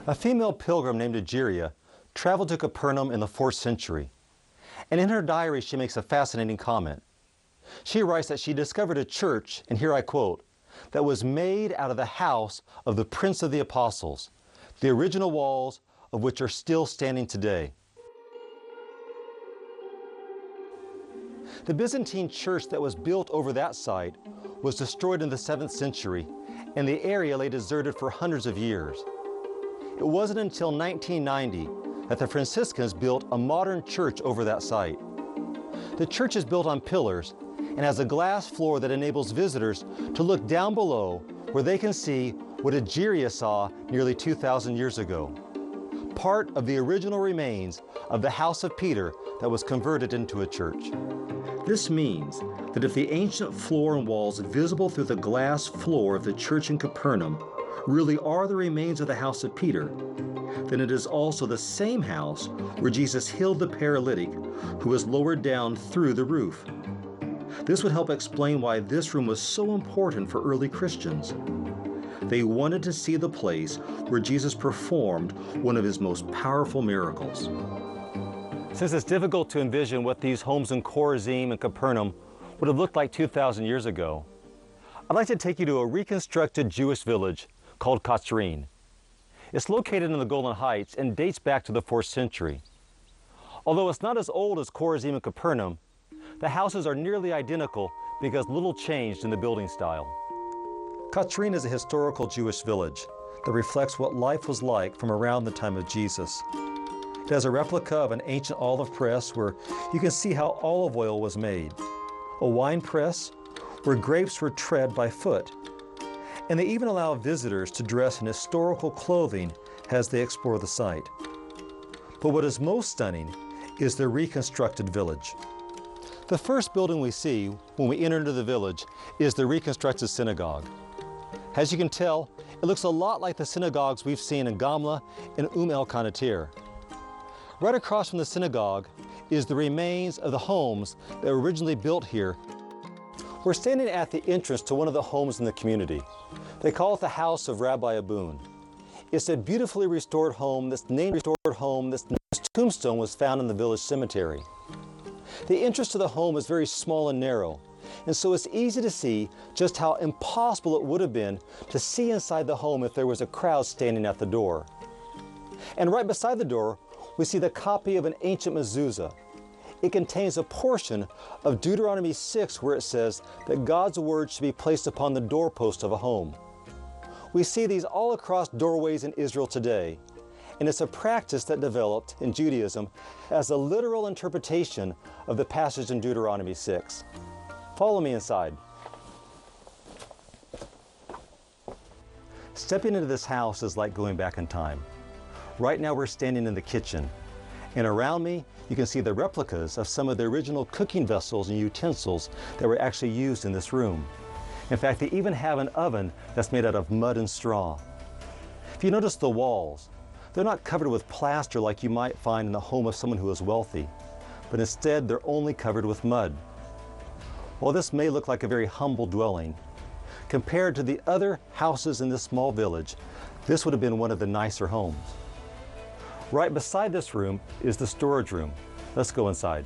A female pilgrim named Egeria traveled to Capernaum in the 4th century. And in her diary, she makes a fascinating comment. She writes that she discovered a church, and here I quote, that was made out of the house of the Prince of the Apostles, the original walls of which are still standing today. The Byzantine church that was built over that site was destroyed in the 7th century, and the area lay deserted for hundreds of years. It wasn't until 1990 that the Franciscans built a modern church over that site. The church is built on pillars and has a glass floor that enables visitors to look down below where they can see what Egeria saw nearly 2,000 years ago, part of the original remains of the house of Peter that was converted into a church. This means that if the ancient floor and walls visible through the glass floor of the church in Capernaum really are the remains of the house of Peter, then it is also the same house where Jesus healed the paralytic who was lowered down through the roof. This would help explain why this room was so important for early Christians. They wanted to see the place where Jesus performed one of his most powerful miracles. Since it's difficult to envision what these homes in Chorazim and Capernaum would have looked like 2,000 years ago, I'd like to take you to a reconstructed Jewish village called Katzrin. It's located in the Golan Heights and dates back to the 4th century. Although it's not as old as Chorazim and Capernaum, the houses are nearly identical because little changed in the building style. Katzrin is a historical Jewish village that reflects what life was like from around the time of Jesus. It has a replica of an ancient olive press where you can see how olive oil was made, a wine press where grapes were tread by foot, and they even allow visitors to dress in historical clothing as they explore the site. But what is most stunning is the reconstructed village. The first building we see when we enter into the village is the reconstructed synagogue. As you can tell, it looks a lot like the synagogues we've seen in Gamla and El Qanatir. Right across from the synagogue is the remains of the homes that were originally built here. We're standing at the entrance to one of the homes in the community. They call it the House of Rabbi Abun. It's a beautifully restored home that's named This tombstone was found in the village cemetery. The entrance to the home is very small and narrow, and so it's easy to see just how impossible it would have been to see inside the home if there was a crowd standing at the door. And right beside the door, we see the copy of an ancient mezuzah. It contains a portion of Deuteronomy 6 where it says that God's word should be placed upon the doorpost of a home. We see these all across doorways in Israel today, and it's a practice that developed in Judaism as a literal interpretation of the passage in Deuteronomy 6. Follow me inside. Stepping into this house is like going back in time. Right now we're standing in the kitchen, and around me you can see the replicas of some of the original cooking vessels and utensils that were actually used in this room. In fact, they even have an oven that's made out of mud and straw. If you notice the walls, they're not covered with plaster like you might find in the home of someone who is wealthy, but instead they're only covered with mud. While this may look like a very humble dwelling, compared to the other houses in this small village, this would have been one of the nicer homes. Right beside this room is the storage room. Let's go inside.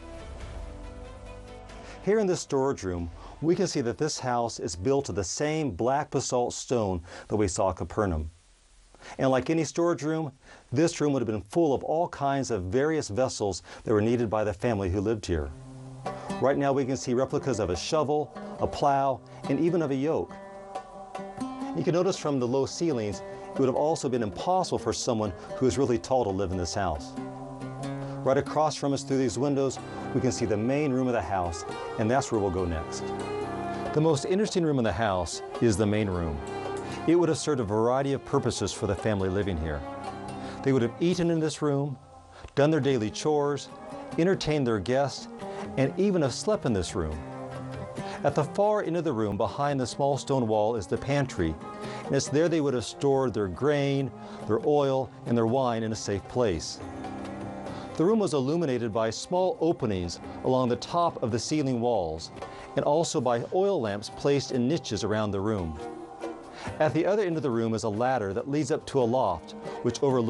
Here in this storage room, we can see that this house is built of the same black basalt stone that we saw at Capernaum. And like any storage room, this room would have been full of all kinds of various vessels that were needed by the family who lived here. Right now we can see replicas of a shovel, a plow, and even of a yoke. You can notice from the low ceilings, it would have also been impossible for someone who is really tall to live in this house. Right across from us through these windows, we can see the main room of the house, and that's where we'll go next. The most interesting room in the house is the main room. It would have served a variety of purposes for the family living here. They would have eaten in this room, done their daily chores, entertained their guests, and even have slept in this room. At the far end of the room, behind the small stone wall, is the pantry, and it's there they would have stored their grain, their oil, and their wine in a safe place. The room was illuminated by small openings along the top of the ceiling walls, and also by oil lamps placed in niches around the room. At the other end of the room is a ladder that leads up to a loft, which overlooks